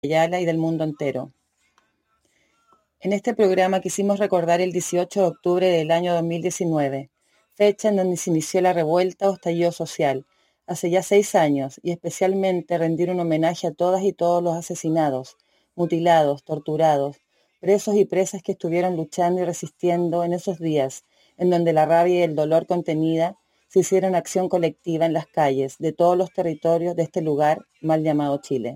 Ayala y del mundo entero. En este programa quisimos recordar el 18 de octubre del año 2019, fecha en donde se inició la revuelta o estallido social, hace ya 6 años, y especialmente rendir un homenaje a todas y todos los asesinados, mutilados, torturados, presos y presas que estuvieron luchando y resistiendo en esos días, en donde la rabia y el dolor contenida se hicieron acción colectiva en las calles de todos los territorios de este lugar mal llamado Chile.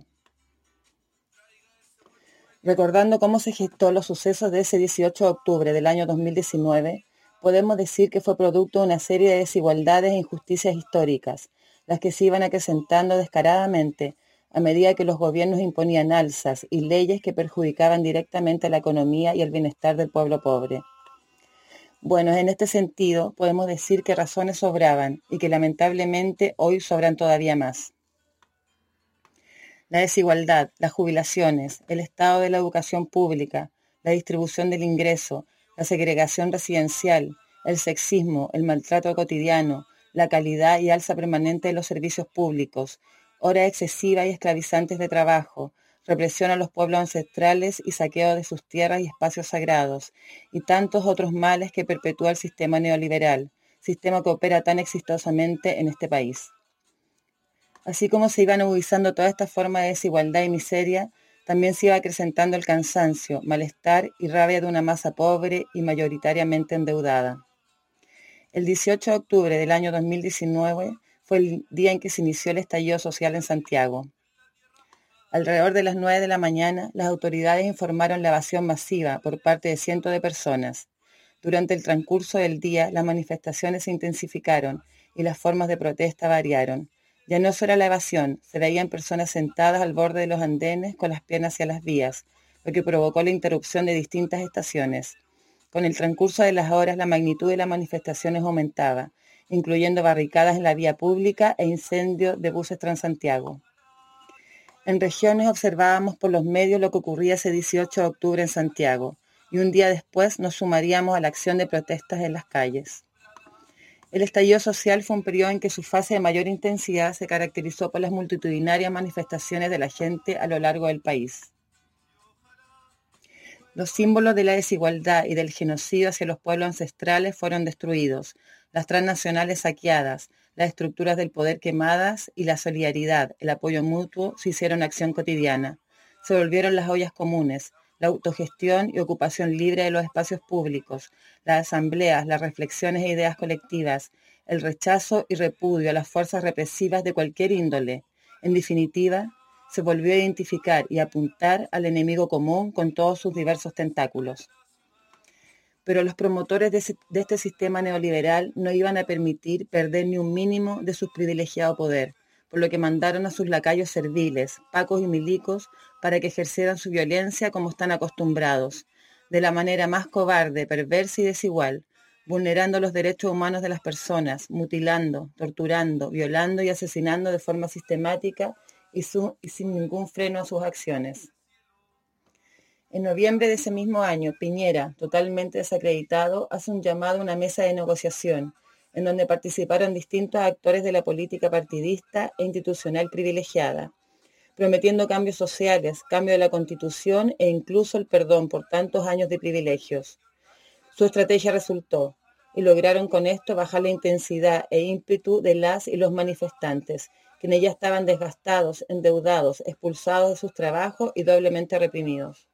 Recordando cómo se gestó los sucesos de ese 18 de octubre del año 2019, podemos decir que fue producto de una serie de desigualdades e injusticias históricas, las que se iban acrecentando descaradamente a medida que los gobiernos imponían alzas y leyes que perjudicaban directamente a la economía y el bienestar del pueblo pobre. Bueno, en este sentido, podemos decir que razones sobraban y que lamentablemente hoy sobran todavía más. La desigualdad, las jubilaciones, el estado de la educación pública, la distribución del ingreso, la segregación residencial, el sexismo, el maltrato cotidiano, la calidad y alza permanente de los servicios públicos, horas excesivas y esclavizantes de trabajo, represión a los pueblos ancestrales y saqueo de sus tierras y espacios sagrados, y tantos otros males que perpetúa el sistema neoliberal, sistema que opera tan exitosamente en este país. Así como se iban agudizando toda esta forma de desigualdad y miseria, también se iba acrecentando el cansancio, malestar y rabia de una masa pobre y mayoritariamente endeudada. El 18 de octubre del año 2019 fue el día en que se inició el estallido social en Santiago. Alrededor de las 9 de la mañana, las autoridades informaron la evasión masiva por parte de cientos de personas. Durante el transcurso del día, las manifestaciones se intensificaron y las formas de protesta variaron. Ya no solo la evasión, se veían personas sentadas al borde de los andenes con las piernas hacia las vías, lo que provocó la interrupción de distintas estaciones. Con el transcurso de las horas, la magnitud de las manifestaciones aumentaba, incluyendo barricadas en la vía pública e incendios de buses Transantiago. En regiones observábamos por los medios lo que ocurría ese 18 de octubre en Santiago, y un día después nos sumaríamos a la acción de protestas en las calles. El estallido social fue un periodo en que su fase de mayor intensidad se caracterizó por las multitudinarias manifestaciones de la gente a lo largo del país. Los símbolos de la desigualdad y del genocidio hacia los pueblos ancestrales fueron destruidos, las transnacionales saqueadas, las estructuras del poder quemadas y la solidaridad, el apoyo mutuo se hicieron acción cotidiana. Se volvieron las ollas comunes, la autogestión y ocupación libre de los espacios públicos, las asambleas, las reflexiones e ideas colectivas, el rechazo y repudio a las fuerzas represivas de cualquier índole. En definitiva, se volvió a identificar y apuntar al enemigo común con todos sus diversos tentáculos. Pero los promotores de este sistema neoliberal no iban a permitir perder ni un mínimo de su privilegiado poder, por lo que mandaron a sus lacayos serviles, pacos y milicos, para que ejercieran su violencia como están acostumbrados, de la manera más cobarde, perversa y desigual, vulnerando los derechos humanos de las personas, mutilando, torturando, violando y asesinando de forma sistemática y sin ningún freno a sus acciones. En noviembre de ese mismo año, Piñera, totalmente desacreditado, hace un llamado a una mesa de negociación, en donde participaron distintos actores de la política partidista e institucional privilegiada, prometiendo cambios sociales, cambio de la Constitución e incluso el perdón por tantos años de privilegios. Su estrategia resultó, y lograron con esto bajar la intensidad e ímpetu de las y los manifestantes, quienes ya estaban desgastados, endeudados, expulsados de sus trabajos y doblemente reprimidos.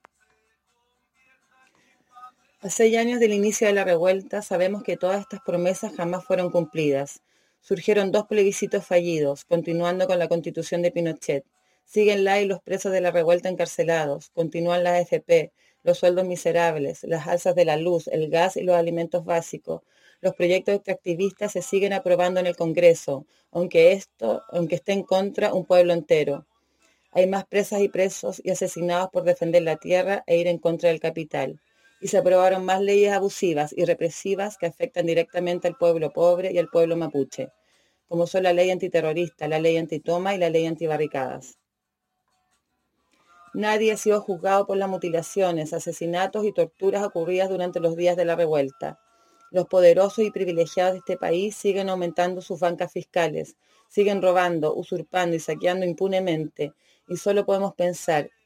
A 6 años del inicio de la revuelta, sabemos que todas estas promesas jamás fueron cumplidas. Surgieron 2 plebiscitos fallidos, continuando con la constitución de Pinochet. Siguen la y los presos de la revuelta encarcelados, continúan las AFP, los sueldos miserables, las alzas de la luz, el gas y los alimentos básicos. Los proyectos extractivistas se siguen aprobando en el Congreso, aunque esté en contra un pueblo entero. Hay más presas y presos y asesinados por defender la tierra e ir en contra del capital. Y se aprobaron más leyes abusivas y represivas que afectan directamente al pueblo pobre y al pueblo mapuche, como son la ley antiterrorista, la ley antitoma y la ley antibarricadas. Nadie ha sido juzgado por las mutilaciones, asesinatos y torturas ocurridas durante los días de la revuelta. Los poderosos y privilegiados de este país siguen aumentando sus bancas fiscales, siguen robando, usurpando y saqueando impunemente, y solo podemos pensar